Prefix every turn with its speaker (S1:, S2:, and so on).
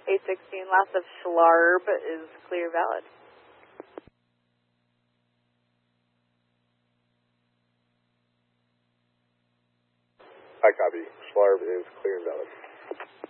S1: 816, last of Schlarb is clear valid.
S2: I copy. Schlarb is clear and valid.